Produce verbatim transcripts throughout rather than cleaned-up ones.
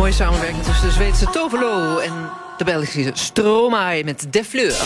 mooie samenwerking tussen de Zweedse Tovolo en de Belgische Stromae met De Fleur.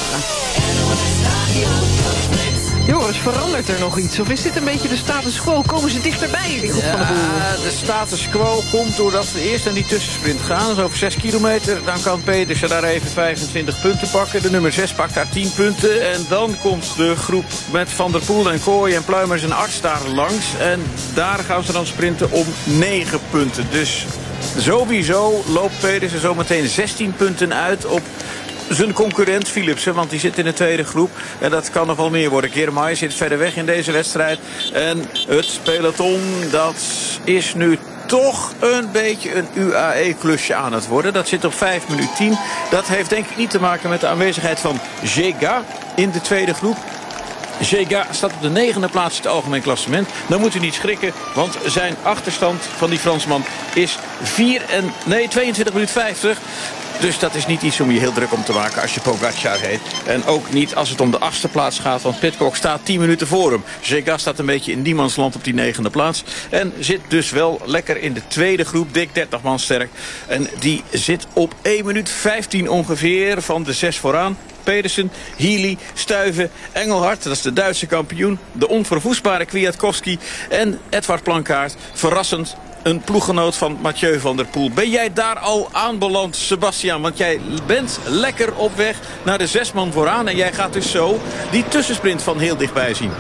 Joris, verandert er nog iets? Of is dit een beetje de status quo? Komen ze dichterbij, die groep ja, van de boel? De status quo komt doordat we eerst aan die tussensprint gaan. Dus over zes kilometer. Dan kan Pedersen daar even vijfentwintig punten pakken. De nummer zes pakt daar tien punten. En dan komt de groep met Van der Poel en Kooi en Pluimers en Arts daar langs. En daar gaan ze dan sprinten om negen punten. Dus sowieso loopt Pedersen zometeen zestien punten uit op zijn concurrent Philipsen, want die zit in de tweede groep. En dat kan nog wel meer worden. Girmay zit verder weg in deze wedstrijd. En het peloton, dat is nu toch een beetje een U A E-klusje aan het worden. Dat zit op vijf minuten tien. Dat heeft denk ik niet te maken met de aanwezigheid van Jega in de tweede groep. Jega staat op de negende plaats in het algemeen klassement. Dan moet u niet schrikken, want zijn achterstand van die Fransman is vier en, nee, tweeëntwintig minuten vijftig. Dus dat is niet iets om je heel druk om te maken als je Pogacar heet. En ook niet als het om de achtste plaats gaat, want Pidcock staat tien minuten voor hem. Jega staat een beetje in niemandsland op die negende plaats. En zit dus wel lekker in de tweede groep, dik dertig man sterk. En die zit op één minuut vijftien ongeveer van de zes vooraan. Pedersen, Healy, Stuyven, Engelhard, dat is de Duitse kampioen. De onverwoestbare Kwiatkowski en Edward Plankaart. Verrassend een ploeggenoot van Mathieu van der Poel. Ben jij daar al aanbeland, Sebastian? Want jij bent lekker op weg naar de zes man vooraan. En jij gaat dus zo die tussensprint van heel dichtbij zien.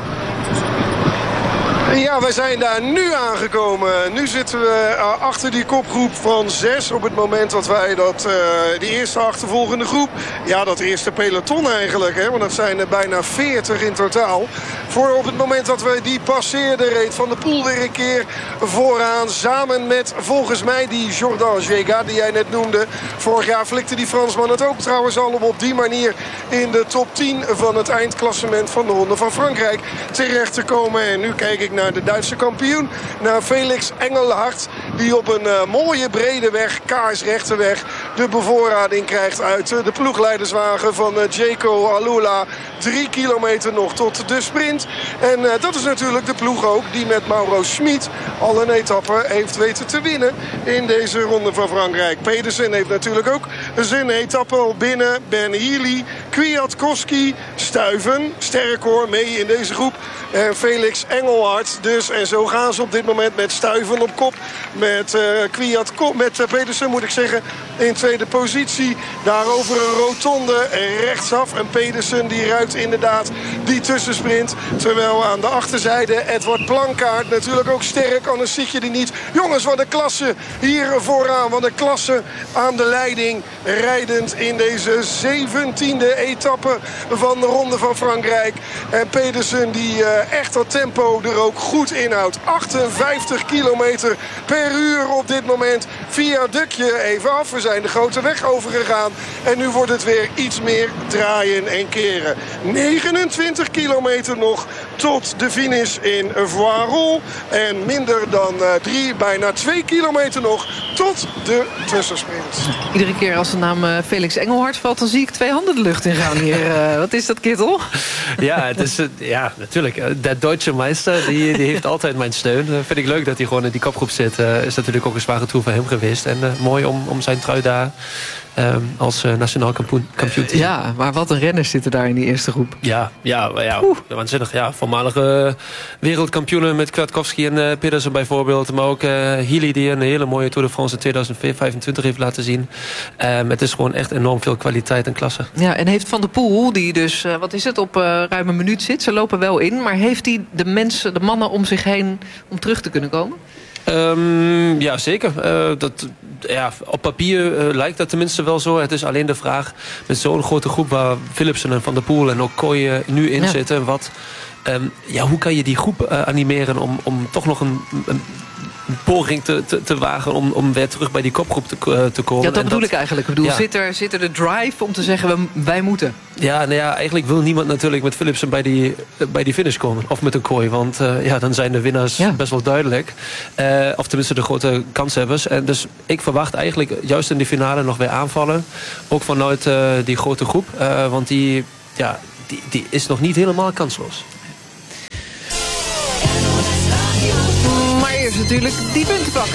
Ja, wij zijn daar nu aangekomen. Nu zitten we uh, achter die kopgroep van zes. Op het moment dat wij dat, uh, die eerste achtervolgende groep... Ja, dat eerste peloton eigenlijk. Hè, want dat zijn er bijna veertig in totaal. Voor op het moment dat we die passeerden, reed Van der Poel weer een keer vooraan. Samen met volgens mij die Jordan Jega die jij net noemde. Vorig jaar flikte die Fransman het ook trouwens al om op die manier in de top tien van het eindklassement van de Ronde van Frankrijk terecht te komen. En nu kijk ik naar de Duitse kampioen, naar Felix Engelhard, die op een uh, mooie brede weg, kaarsrechte weg, de bevoorrading krijgt uit uh, de ploegleiderswagen van uh, Jayco Alula. Drie kilometer nog tot de sprint. En uh, dat is natuurlijk de ploeg ook die met Mauro Schmid al een etappe heeft weten te winnen in deze Ronde van Frankrijk. Pedersen heeft natuurlijk ook zijn etappe al binnen. Ben Healy, Kwiatkowski, Stuyven, sterk hoor, mee in deze groep. En Felix Engelhard dus. En zo gaan ze op dit moment met Stuyven op kop. Met uh, Kwiatkowski, met uh, Pedersen moet ik zeggen, in tweede positie. Daarover een rotonde rechtsaf. En Pedersen die ruikt inderdaad die tussensprint. Terwijl aan de achterzijde Edward Plankaart natuurlijk ook sterk. Anders zie je die niet. Jongens, wat een klasse hier vooraan. Wat een klasse aan de leiding. Rijdend in deze zeventiende etappe van de Ronde van Frankrijk. En Pedersen die uh, echt dat tempo er ook goed inhoudt. achtenvijftig kilometer per uur op dit moment. Viaductje even af. We zijn de grote weg overgegaan. En nu wordt het weer iets meer draaien en keren. negenentwintig kilometer nog tot de finish in Voirol. En minder dan uh, drie, bijna twee kilometer nog tot de tussensprint. Iedere keer als de naam uh, Felix Engelhard valt, dan zie ik twee handen de lucht in gaan hier. Uh, wat is dat, Kittel? Ja, het is, uh, ja, natuurlijk. Uh, de Duitse meester, die, die heeft altijd mijn steun. Uh, vind ik leuk dat hij gewoon in die kopgroep zit. Uh, is natuurlijk ook een zware toer voor hem geweest. En uh, mooi om, om zijn trui daar um, als uh, nationaal kampioen, kampioen te zien. Ja, maar wat een renners zitten daar in die eerste groep. Ja, ja, ja waanzinnig. Ja, voormalige uh, wereldkampioenen met Kwiatkowski en uh, Pedersen bijvoorbeeld. Maar ook uh, Healy die een hele mooie Tour de France in tweeduizend vijfentwintig heeft laten zien. Um, het is gewoon echt enorm veel kwaliteit en klasse. Ja, en heeft Van der Poel, die dus, uh, wat is het, op uh, ruim een minuut zit. Ze lopen wel in, maar heeft hij de mensen, de mannen om zich heen om terug te kunnen komen? Um, ja, zeker. Uh, dat, ja, op papier uh, lijkt dat tenminste wel zo. Het is alleen de vraag met zo'n grote groep waar Philipsen en Van der Poel en ook Kooi uh, nu in ja. zitten. Wat, um, ja, hoe kan je die groep uh, animeren om, om toch nog een, een poging te, te, te wagen om, om weer terug bij die kopgroep te, uh, te komen. Ja, dat en bedoel dat, ik eigenlijk. Ik bedoel, ja. zit, er, zit er de drive om te zeggen, wij, wij moeten? Ja, nou ja, eigenlijk wil niemand natuurlijk met Philipsen bij die, bij die finish komen. Of met een Kooi, want uh, ja, dan zijn de winnaars ja. best wel duidelijk. Uh, of tenminste de grote kanshebbers. En dus ik verwacht eigenlijk juist in de finale nog weer aanvallen. Ook vanuit uh, die grote groep. Uh, want die, ja, die, die is nog niet helemaal kansloos. Maar eerst natuurlijk die punten pakken.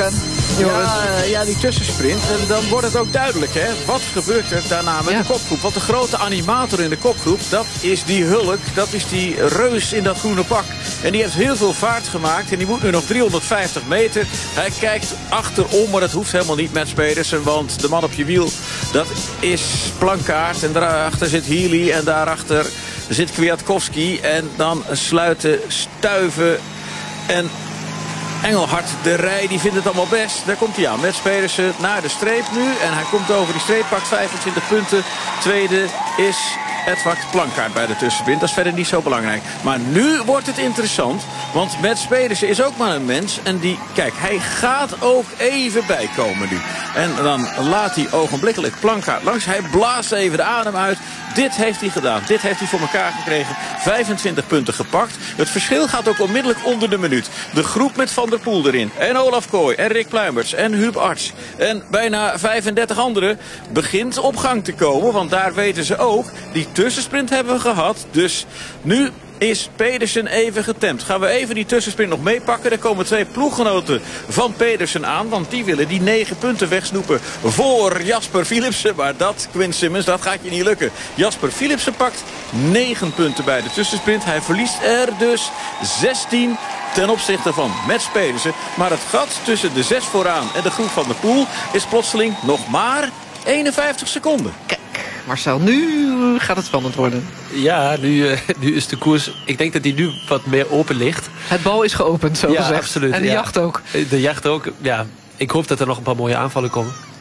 jongens. Ja, ja, die tussensprint. En dan wordt het ook duidelijk, hè. Wat gebeurt er daarna met Ja. de kopgroep? Want de grote animator in de kopgroep, dat is die Hulk. Dat is die reus in dat groene pak. En die heeft heel veel vaart gemaakt. En die moet nu nog driehonderdvijftig meter. Hij kijkt achterom, maar dat hoeft helemaal niet met Pedersen. Want de man op je wiel, dat is Plankaart. En daarachter zit Healy. En daarachter zit Kwiatkowski. En dan sluiten Stuyven en Engelhard de Rij. Die vindt het allemaal best. Daar komt hij aan. Mats Pedersen naar de streep nu. En hij komt over die streep, pakt vijfentwintig punten. Tweede is Edvard Plankaart bij de tussensprint. Dat is verder niet zo belangrijk. Maar nu wordt het interessant. Want Mats Pedersen is ook maar een mens. En die, kijk, hij gaat ook even bijkomen nu. En dan laat hij ogenblikkelijk Plankaart langs. Hij blaast even de adem uit. Dit heeft hij gedaan. Dit heeft hij voor elkaar gekregen. vijfentwintig punten gepakt. Het verschil gaat ook onmiddellijk onder de minuut. De groep met Van der Poel erin. En Olaf Kooi. En Rick Pluimerts. En Huub Arts. En bijna vijfendertig anderen begint op gang te komen. Want daar weten ze ook. Die tussensprint hebben we gehad. Dus nu is Pedersen even getemd. Gaan we even die tussensprint nog meepakken. Er komen twee ploeggenoten van Pedersen aan. Want die willen die negen punten wegsnoepen voor Jasper Philipsen. Maar dat, Quinn Simmons, dat gaat je niet lukken. Jasper Philipsen pakt negen punten bij de tussensprint. Hij verliest er dus zestien ten opzichte van Mats Pedersen. Maar het gat tussen de zes vooraan en de groep van de Poel is plotseling nog maar eenenvijftig seconden. Kijk, Marcel, nu gaat het spannend worden. Ja, nu, uh, nu is de koers... Ik denk dat die nu wat meer open ligt. Het bal is geopend, zo Ja, gezegd. absoluut. En de ja. jacht ook. De jacht ook, ja. Ik hoop dat er nog een paar mooie aanvallen komen.